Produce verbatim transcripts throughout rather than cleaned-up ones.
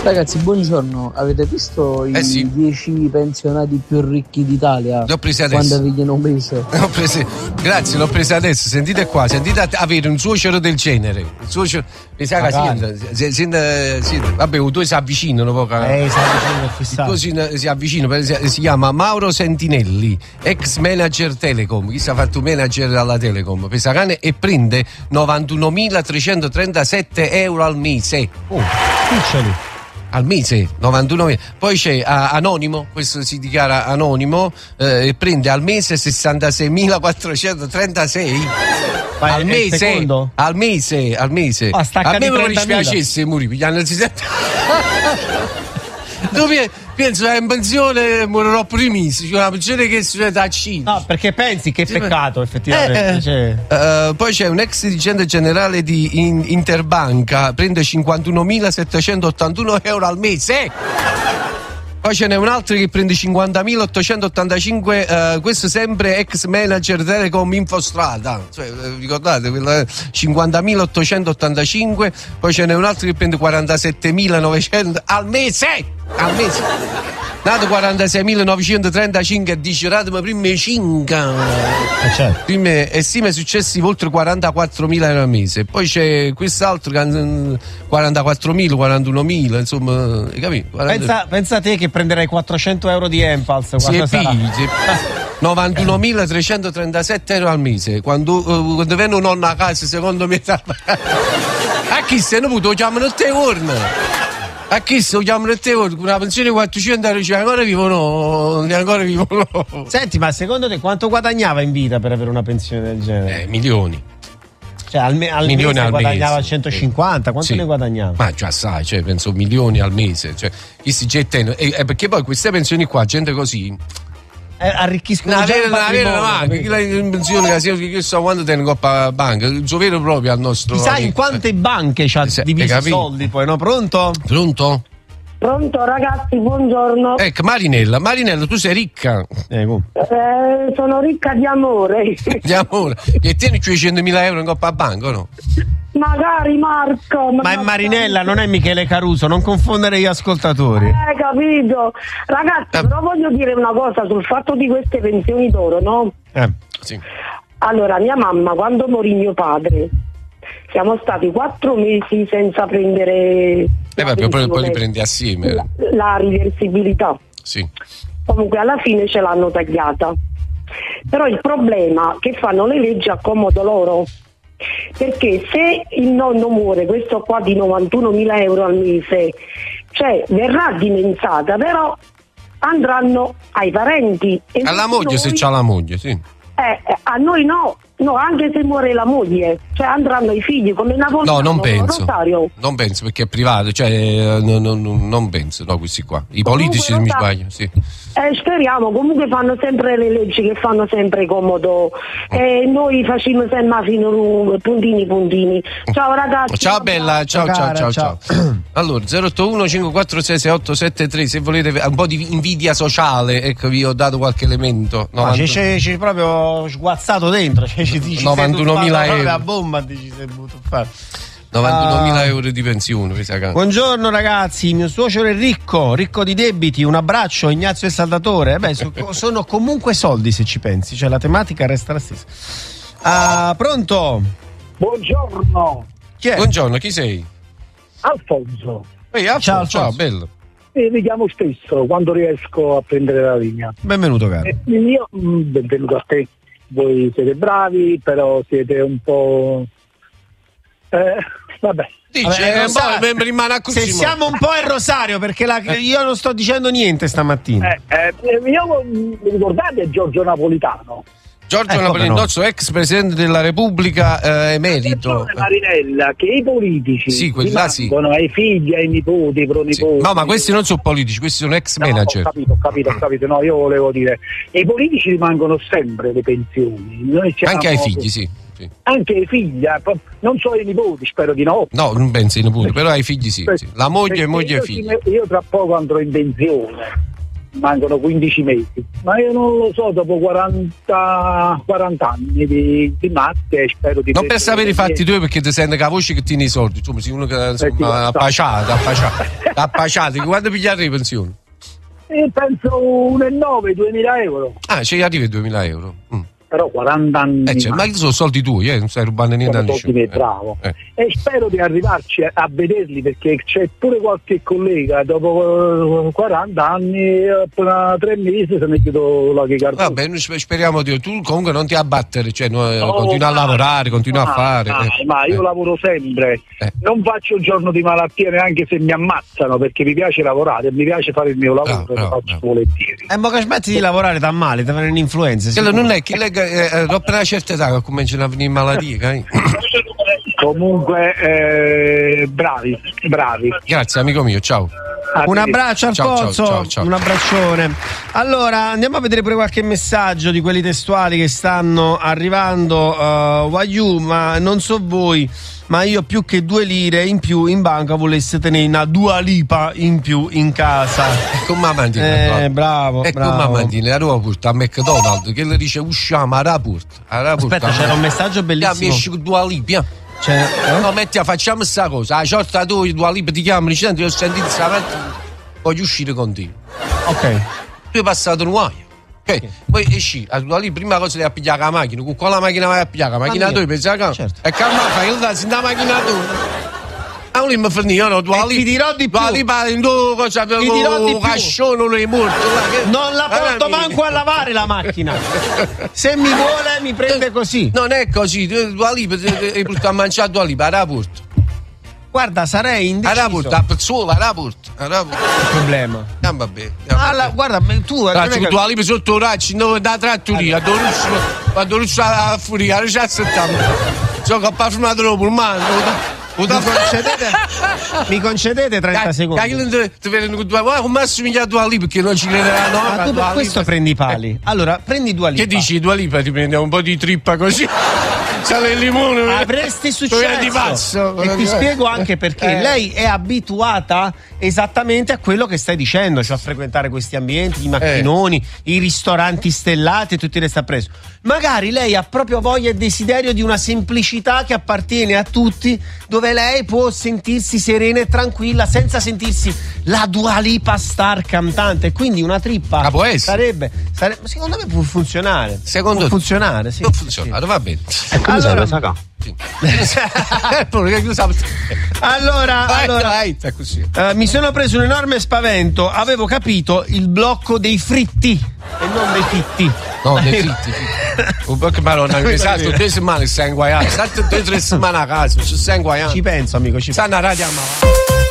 Ragazzi, buongiorno. Avete visto eh i sì. dieci pensionati più ricchi d'Italia? L'ho presi adesso. Quando pigliano un mese. L'ho presi, grazie, l'ho presa adesso. Sentite qua, sentite avere un suocero del genere. Il suocero, mi sa che si, si, si, vabbè, i due si avvicinano poco. Eh, si avvicinano, fissato. Si, si avvicinano, si, si chiama Mauro Sentinelli, ex manager Telecom. Chi si è fatto manager alla Telecom? Pesacane e prende novantunomilatrecentotrentasette euro al mese. Oh. Piccioli. Al mese, novantuno. Poi c'è uh, Anonimo, questo si dichiara anonimo, eh, e prende al mese sessantaseimilaquattrocentotrentasei. Ma al mese, al mese, al mese. Oh, a me non mi dispiacesse, Muri, pigliano il dove penso che in pensione morirò primissimo, cioè una pensione che succede a Cina. No, perché pensi che è peccato, effettivamente. Eh, cioè. uh, poi c'è un ex dirigente generale di in, Interbanca, prende cinquantunomilasettecentottantuno euro al mese. Poi ce n'è un altro che prende cinquantamilaottocentottantacinque, uh, questo sempre ex manager Telecom Infostrada, cioè, eh, ricordate, quella, cinquantamilaottocentottantacinque. Poi ce n'è un altro che prende quarantasettemilanovecento al mese, al mese. Nato quarantaseimilanovecentotrentancinque e dice ratemi prime cinque, eh, certo. prime e stime successive oltre quarantaquattromila euro al mese. Poi c'è quest'altro che quarantaquattromila, quarantunomila, insomma, hai capito? Pensa, pensa te che prenderai quattrocento euro di Enfals. Sì, novantunomilatrecentotrentasette euro al mese. Quando, uh, quando viene un nonno a casa, secondo me, a chi se ne può, lo chiamano te urne. A chi se lo chiamano te urne? Una pensione di quattrocento euro, cioè ancora vivono, ancora vivono. Senti, ma secondo te quanto guadagnava in vita per avere una pensione del genere? Eh, milioni. Cioè al, me- al milioni mese al guadagnava mese. centocinquanta, quanto Sì. ne guadagnava? Ma già sai, cioè, penso milioni al mese, cioè, chi si getta in... e, e perché poi queste pensioni qua, gente così Eh, arricchiscono una già il vera, una vera patrimonio, banca, chi la in pensione che sia che so quando tiene coppa banca, il suo vero proprio al nostro. Ti sai in quante banche c'ha Se- diviso hai i capito? soldi poi, no? Pronto? Pronto? Pronto ragazzi, buongiorno. Ecco, Marinella, Marinella, tu sei ricca Eh, come? Eh, sono ricca di amore. di amore e tieni duecentomila euro in coppa banca o no? Magari Marco. Ma è Marinella, non è Michele Caruso, non confondere gli ascoltatori. Eh, capito. Ragazzi, Eh. però voglio dire una cosa sul fatto di queste pensioni d'oro, no? Eh. Sì. Allora, mia mamma, quando morì mio padre, siamo stati quattro mesi senza prendere E vabbè, poi, poi li prendi assieme. la, la riversibilità. Sì. Comunque alla fine ce l'hanno tagliata. Però il problema è che fanno le leggi a comodo loro. Perché se il nonno muore, questo qua di novantunomila euro al mese, cioè verrà dimensata, però andranno ai parenti. E Alla moglie, noi, se c'ha la moglie, sì. Eh, a noi no, no, anche se muore la moglie, cioè andranno i figli come Napoleano. No, non penso. Rosario. Non penso perché è privato, cioè eh, no, no, no, non penso, no, questi qua. I politici se mi Comunque, sbaglio, sì. Eh, speriamo, comunque fanno sempre le leggi che fanno sempre comodo. E eh, noi facciamo sempre fino puntini puntini. Ciao ragazzi. Ciao bella, ciao ciao cara, ciao ciao. ciao. Allora, zero otto uno cinque quattro sei sei otto sette tre, se volete un po' di invidia sociale, ecco, vi ho dato qualche elemento. No, novanta ci c'è, c'è proprio sguazzato dentro, cioè, ci, ci novantunomila euro. La bomba ci sei voluto fare. novantunomila Ah. euro di pensione, mi sa che- Buongiorno ragazzi, mio suocero è ricco, ricco di debiti, un abbraccio Ignazio e Salvatore. Eh beh, so- sono comunque soldi se ci pensi, cioè la tematica resta la stessa. Ah, pronto? Buongiorno, Chi è? Buongiorno, chi sei? Alfonso. Ehi, Alfonso, Ciao, ciao, Alfonso. bello. E vi chiamo spesso quando riesco a prendere la linea. Benvenuto caro. E io, mm, benvenuto a te. Voi siete bravi, però siete un po'. Eh, vabbè. Dice, Vabbè, eh, Rosario, boh, mi rimane a così, Se mo. siamo un po' il Rosario, perché la- io non sto dicendo niente stamattina. Eh, eh, io mi ricordate Giorgio Napolitano? Giorgio Eh, Napolitano, come no? nostro ex presidente della Repubblica, eh, emerito. Attenzione, Marinella, che i politici Sì, quelli là sì. rimangono ai figli, ai nipoti, ai Sì. pronipoti. No, ma questi non sono politici, questi sono ex No, manager. ho capito, ho capito, ho capito. No, io volevo dire, i politici rimangono sempre le pensioni. Noi siamo- Anche ai figli, sì. sì. Anche ai figli, eh, non so ai nipoti, spero di no. No, non penso ai nipoti, però ai figli sì. sì. La moglie, Perché moglie e io, figli. io tra poco andrò in pensione. mancano quindici mesi, ma io non lo so, dopo quaranta, quaranta anni di, di matte spero di... Non per sapere i fatti tuoi, perché ti senti che la voce che tieni i soldi, insomma, sei uno che insomma, appasciato, appasciato, appasciato, quando pigliate le pensioni? Io penso un e nove, duemila euro. Ah, ci arriva i duemila euro. Mm. Però quaranta anni. Eh, cioè, ma sono soldi tuoi, eh? Non stai rubando niente a nessuno. Eh. Bravo. Eh. E spero di arrivarci a, a vederli, perché c'è pure qualche collega dopo quaranta anni, appena tre mesi se ne chiudo la chicarda. Vabbè, noi speriamo di tu comunque non ti abbattere, cioè no, oh, continua a lavorare, continua ma, a fare. Ma, eh. ma io eh. lavoro sempre, eh. non faccio il giorno di malattia neanche se mi ammazzano, perché mi piace lavorare, mi piace fare il mio lavoro, bravo, lo bravo, faccio bravo. volentieri. E eh, ma che smetti di lavorare tan male, ti viene un'influenza. Quello non è che lega, eh, dopo una certa età che cominciano a venire malattie. Eh? Comunque eh, bravi, bravi. Grazie amico mio, ciao. Un abbraccio al ciao, Pozzo, ciao, ciao, ciao. Un abbraccione. Allora, andiamo a vedere pure qualche messaggio di quelli testuali che stanno arrivando. Uh, Waiu, ma non so voi, ma io più che due lire in più in banca volesse tenere una Dua Lipa in più in casa. E con mamma Eh, bravo, E bravo. con mamma la roba porta a McDonald's che le dice usciamo a raport. Aspetta, c'era un messaggio bellissimo. Mi esci con Dua Lipa. Cioè, eh? No, metti, facciamo sta cosa. La sorta tu, Dua Lipa ti chiamano, dici, senti, io ho sentito stamattina, voglio uscire con te. Ok. Tu hai passato un guaio. Okay. Okay. Poi esci, a Dua Lipa, prima cosa devi pigliare la macchina. Con quale macchina vai a pigliare? La macchina tua, pensi che... Certo. E calma, fai il dazio, la macchina tua. Ah, non mi fanno io, no, Dua Lipa. Ti dirò di più. Dua Lipa, in due cosa, Ti dirò di un più. cascione, non è morto. Là, che... Non la porto manco a lavare la macchina. Se mi vuole mi prende così. Non è così, Dua Lipa, hai portato a mangiare Dua Lipa, a rapporto. Guarda, sarei indeciso. A rapporto, a pezzuola, a rapporto. A rapporto. Il problema. Ah, vabbè. Alla, guarda, ma tu Grazie, che... Dua Lipa sotto racci, no, da trattoria, allora. Quando non sta a furia, non c'è settanta. So che ho parfumato dopo il mano. Mi concedete, mi concedete trenta secondi? Ti vedono con Dua Lipa, come assomiglia a Dua Lipa, perché non ci crederanno. Ma tu per questo prendi i pali. Allora, prendi Dua Lipa. Che dici, Dua Lipa ti prende un po' di trippa così? Sale il limone. Avresti successo. Di passo. E ti spiego anche perché eh. lei è abituata esattamente a quello che stai dicendo, cioè a frequentare questi ambienti, i macchinoni, eh. i ristoranti stellati e tutti resta preso. Magari lei ha proprio voglia e desiderio di una semplicità che appartiene a tutti, dove lei può sentirsi serena e tranquilla senza sentirsi la Dua Lipa star cantante. Quindi una trippa ah, può essere. sarebbe, sarebbe secondo me può funzionare. Secondo può te? funzionare, sì. Può funzionare, sì. Va bene. Allora, allora, vai, allora vai, così. Uh, mi sono preso un enorme spavento. Avevo capito il blocco dei fritti e non dei fitti. No, dei fritti. Un po' che maronna, mi sa che due settimane stai inguaiato. State due o tre settimane a casa, ci stai inguaiato. Ci penso, amico, ci penso. Stanno a radio a mano.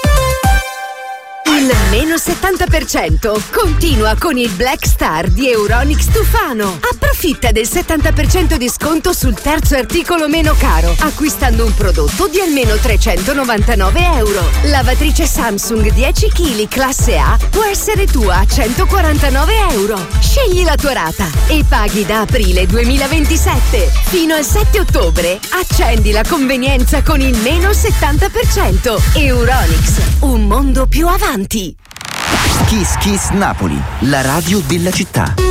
Il meno settanta per cento continua con il Black Star di Euronics Tufano. Approfitta del settanta per cento di sconto sul terzo articolo meno caro, acquistando un prodotto di almeno trecentonovantanove euro. Lavatrice Samsung dieci chilogrammi classe A può essere tua a centoquarantanove euro. Scegli la tua rata e paghi da aprile duemilaventisette. Fino al sette ottobre accendi la convenienza con il meno settanta per cento. Euronics, un mondo più avanti. Kiss Kiss Napoli, la radio della città.